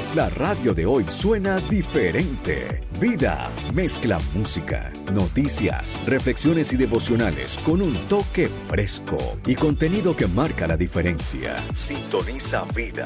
La radio de hoy suena diferente. Vida mezcla música, noticias, reflexiones y devocionales con un toque fresco y contenido que marca la diferencia. Sintoniza Vida